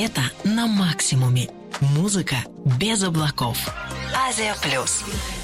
Лето на максимуме. Музыка без облаков. Азия Плюс.